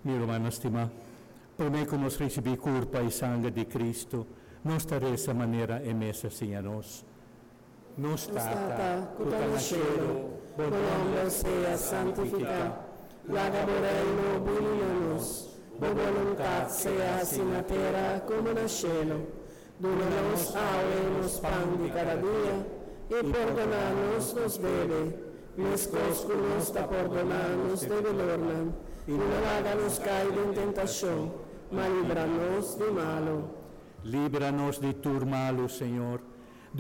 Minha irmã estima, por meio que nos recebi corpo e sangue de Cristo, não estarei dessa maneira emessa assim a nós. Non stata, tutta nel cielo, buon nome sia santificato, laga reino buninos, bo voluntat sia assim na terra como no cielo. Dona-nos hoy nos pan de cada dia, e perdona-nos nos deve, mescos que nos da perdonar-nos develornan, e não haga-nos cair em tentação, mas livra-nos do malo. Libra-nos de tudo malo, Senhor.